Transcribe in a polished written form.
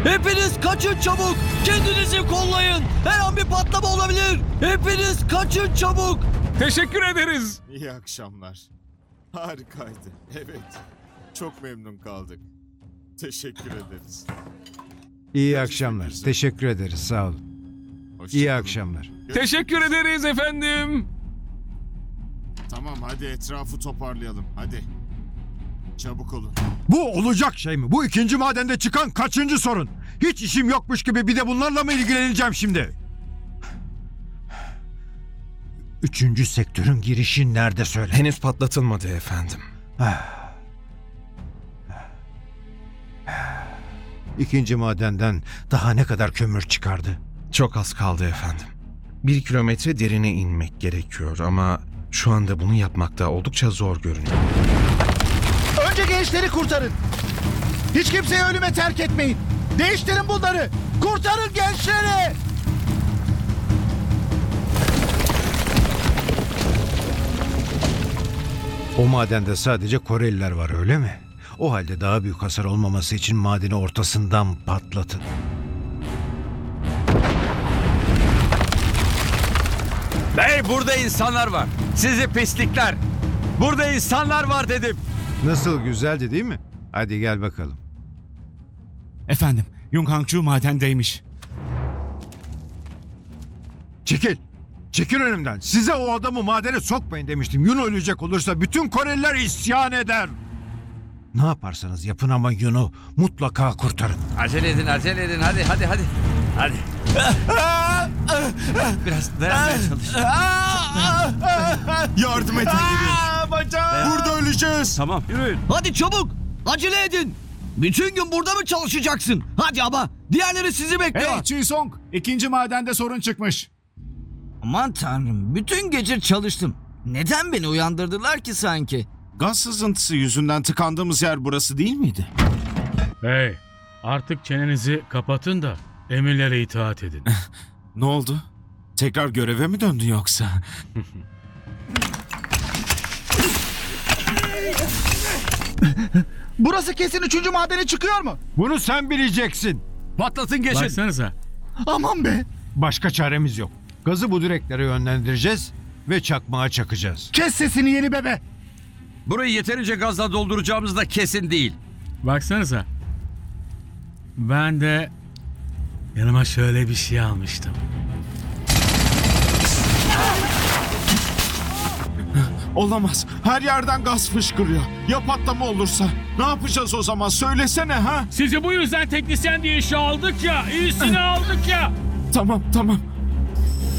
Hepiniz kaçın çabuk. Kendinizi kollayın. Her an bir patlama olabilir. Hepiniz kaçın çabuk. Teşekkür ederiz. İyi akşamlar. Harikaydı. Evet. Çok memnun kaldık. Teşekkür ederiz. İyi akşamlar. Teşekkür ederiz. Sağ olun. Hoşça İyi kalın. akşamlar. Teşekkür ederiz efendim. Tamam hadi etrafı toparlayalım. Hadi. Çabuk olun. Bu olacak şey mi? Bu ikinci madende çıkan kaçıncı sorun? Hiç işim yokmuş gibi bir de bunlarla mı ilgileneceğim şimdi? Üçüncü sektörün girişi nerede söyle? Henüz patlatılmadı efendim. İkinci madenden daha ne kadar kömür çıkardı? Çok az kaldı efendim. 1 kilometre derine inmek gerekiyor ama şu anda bunu yapmakta oldukça zor görünüyor. Önce gençleri kurtarın. Hiç kimseyi ölüme terk etmeyin. Değiştirin bunları. Kurtarın gençleri. O madende sadece Koreliler var öyle mi? O halde daha büyük hasar olmaması için madeni ortasından patlatın. Bey burada insanlar var. Sizi pislikler. Burada insanlar var dedim. Nasıl güzeldi değil mi? Hadi gel bakalım. Efendim, Yung Hangchu madendeymiş. Çekil. Çekil önümden. Size o adamı madene sokmayın demiştim. Yun ölecek olursa bütün Koreliler isyan eder. Ne yaparsanız yapın ama Yun'u mutlaka kurtarın. Acele edin, acele edin. Hadi. Hadi. Biraz dayanmaya çalış. Yardım edin biri. Burada öleceğiz. Tamam, yürüyün. Hadi çabuk. Acele edin. Bütün gün burada mı çalışacaksın? Hadi ama. Diğerleri sizi bekliyor. Hey Chi-Song, ikinci madende sorun çıkmış. Aman tanrım, bütün gece çalıştım. Neden beni uyandırdılar ki sanki? Gaz sızıntısı yüzünden tıkandığımız yer burası değil miydi? Hey, artık çenenizi kapatın da emirlere itaat edin. Ne oldu? Tekrar göreve mi döndün yoksa? Burası kesin üçüncü madene çıkıyor mu? Bunu sen bileceksin. Patlatın geçin. Baksanıza. Aman be. Başka çaremiz yok. Gazı bu direklere yönlendireceğiz ve çakmağa çakacağız. Kes sesini yeni bebe. Burayı yeterince gazla dolduracağımız da kesin değil. Baksanıza. Ben de yanıma şöyle bir şey almıştım. Olamaz. Her yerden gaz fışkırıyor. Ya patlama olursa? Ne yapacağız o zaman? Söylesene ha? Sizi bu yüzden teknisyen diye işe aldık ya. İyisini aldık ya. Tamam.